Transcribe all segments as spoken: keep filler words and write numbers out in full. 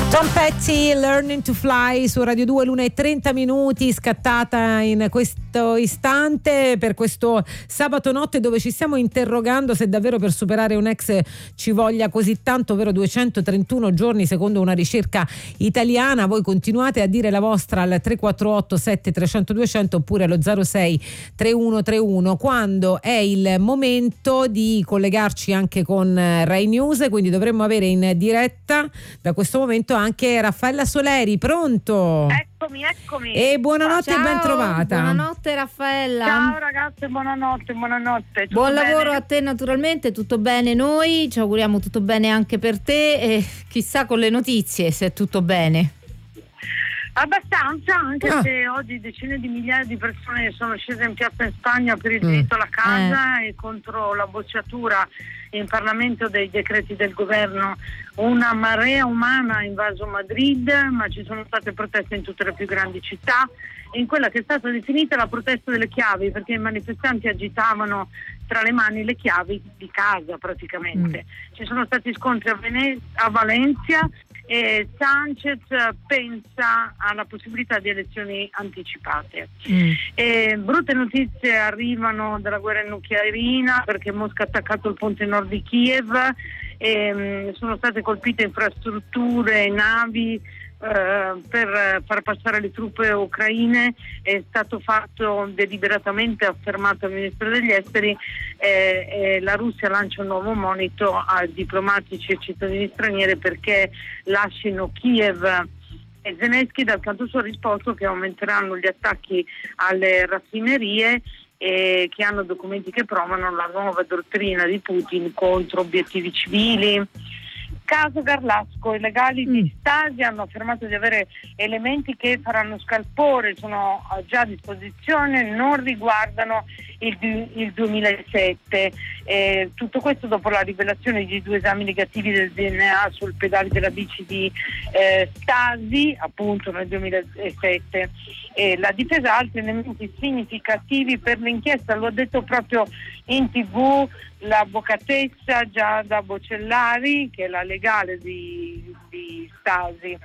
Tom Petty, Learning to Fly su Radio due, l'una e trenta minuti, scattata in questo istante per questo sabato notte, dove ci stiamo interrogando se davvero per superare un ex ci voglia così tanto, ovvero duecentotrentuno giorni secondo una ricerca italiana. Voi continuate a dire la vostra al tre quattro otto sette trecento duecento oppure allo zero sei trentuno trentuno, quando è il momento di collegarci anche con Rai News, quindi dovremmo avere in diretta da questo momento anche Raffaella Soleri. Pronto? Eccomi, eccomi. E buonanotte. Ciao, e ben trovata. Buonanotte Raffaella. Ciao ragazze, buonanotte, buonanotte. Tutto Buon bene? lavoro a te naturalmente, tutto bene noi, ci auguriamo tutto bene anche per te e chissà con le notizie se è tutto bene. Abbastanza, anche Ah. se oggi decine di migliaia di persone sono scese in piazza in Spagna per il diritto alla casa Eh. e contro la bocciatura in Parlamento dei decreti del governo. Una marea umana ha invaso Madrid, ma ci sono state proteste in tutte le più grandi città, in quella che è stata definita la protesta delle chiavi, perché i manifestanti agitavano tra le mani le chiavi di casa praticamente. Mm. Ci sono stati scontri a, Vene- a Valencia e Sanchez pensa alla possibilità di elezioni anticipate. Mm. E brutte notizie arrivano dalla guerra in Ucraina, perché Mosca ha attaccato il ponte nord di Kiev e mh, sono state colpite infrastrutture, navi Uh, per far passare le truppe ucraine. È stato fatto deliberatamente, ha affermato il ministro degli esteri, eh, eh, la Russia lancia un nuovo monito a diplomatici e cittadini stranieri perché lasciano Kiev. E Zelensky dal canto suo ha risposto che aumenteranno gli attacchi alle raffinerie e che hanno documenti che provano la nuova dottrina di Putin contro obiettivi civili. Caso Garlasco, i legali mm. di Stasi hanno affermato di avere elementi che faranno scalpore, sono già a disposizione, non riguardano il, il duemilasette. Eh, tutto questo dopo la rivelazione di due esami negativi del D N A sul pedale della bici di eh, Stasi, appunto nel duemilasette. Eh, la difesa ha altri elementi significativi per l'inchiesta, lo ha detto proprio in tv l'avvocatessa Giada Bocellari, che è la legale di, di Stasi,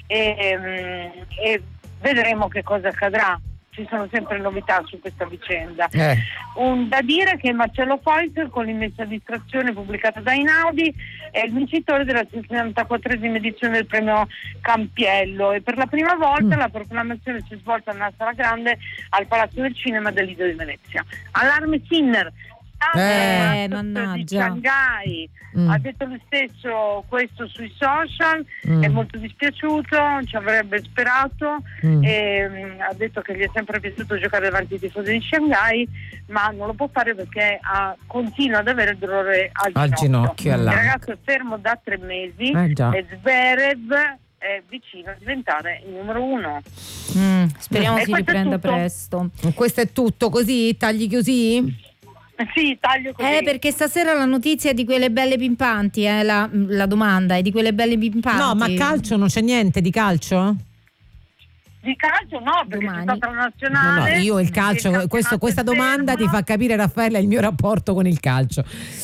e, e vedremo che cosa accadrà. Ci sono sempre novità su questa vicenda. Eh. Un, da dire che Marcello Pfeiffer, con l'immessa distrazione pubblicata da Einaudi, è il vincitore della sessantaquattresima edizione del premio Campiello e per la prima volta mm. la proclamazione si è svolta a Sala Grande al Palazzo del Cinema del Lido di Venezia. Allarme Sinner, Eh, di Shanghai, mm. ha detto lui stesso questo sui social, mm. è molto dispiaciuto, ci avrebbe sperato, mm. e um, ha detto che gli è sempre piaciuto giocare davanti ai tifosi di Shanghai, ma non lo può fare perché ha, continua ad avere dolore al, al ginocchio. Il ragazzo è fermo da tre mesi eh, e Zverev è vicino a diventare il numero uno. Mm, speriamo e si riprenda presto. Questo è tutto, così? Tagli così? Sì, taglio così. Eh, perché stasera la notizia è di quelle belle pimpanti, eh, la, la domanda è di quelle belle pimpanti. No, ma calcio non c'è niente di calcio? Di calcio no, perché Domani. c'è stata la nazionale. No, no, io il calcio, il questo, questa domanda ti fa capire, Raffaella, il mio rapporto con il calcio.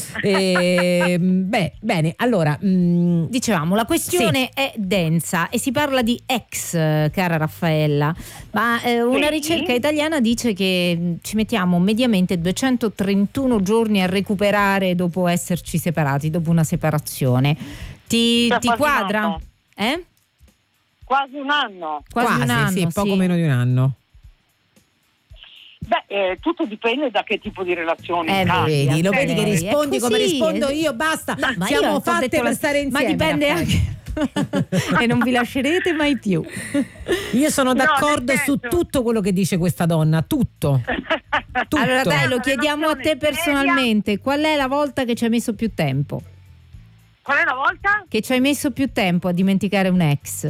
E, beh, bene, allora mh, dicevamo, la questione sì. è densa e si parla di ex, cara Raffaella, ma eh, una sì. ricerca italiana dice che ci mettiamo mediamente duecentotrentuno giorni a recuperare dopo esserci separati, dopo una separazione. Ti, ti quadra? Eh? Quasi un anno. Quasi, Quasi un anno, sì, poco sì. meno di un anno. Beh, eh, tutto dipende da che tipo di relazione. Eh, ah, vedi, lo vedi che rispondi così, come rispondo è... io, basta, no, ma siamo io fatte per la... stare insieme. Ma dipende anche e non vi lascerete mai più. Io sono d'accordo no, su tutto quello che dice questa donna, tutto. tutto. Allora dai, lo chiediamo a te personalmente, qual è la volta che ci hai messo più tempo? Qual è la volta? Che ci hai messo più tempo a dimenticare un ex?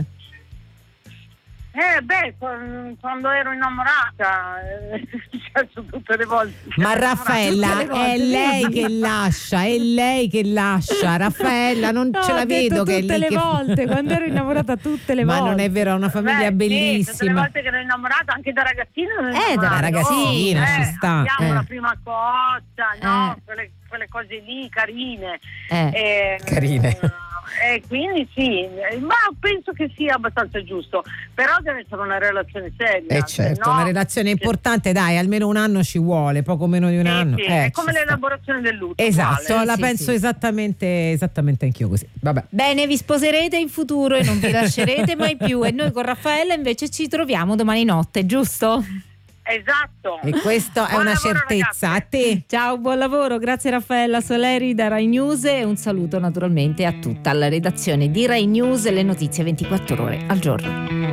Eh beh, quando ero innamorata, è successo tutte le volte. Ma Raffaella, è lei che lascia, è lei che lascia. Raffaella, non no, ce la vedo che è tutte lei le che... volte, quando ero innamorata tutte le Ma volte. Ma non è vero, è una famiglia beh, bellissima. Sì, tutte le volte che ero innamorata, anche da ragazzina. Eh, da ragazzina oh, ci eh, sta. Abbiamo eh. la prima cotta, no? Eh. Quelle, quelle cose lì, carine. Eh. E, carine. E quindi sì, ma penso che sia abbastanza giusto, però deve essere una relazione seria. Eh certo, no, una relazione importante, dai, almeno un anno ci vuole, poco meno di un sì, anno. Sì, eh, è come l'elaborazione del lutto. Esatto, uguale. la sì, penso sì. esattamente, esattamente anch'io così. Vabbè. Bene, vi sposerete in futuro e non vi lascerete mai più, e noi con Raffaella invece ci troviamo domani notte, giusto? Esatto. E questo è Buon una lavoro, certezza. ragazze. A te. Ciao, buon lavoro, grazie Raffaella Soleri da Rai News, e un saluto naturalmente a tutta la redazione di Rai News, le notizie ventiquattro ore al giorno.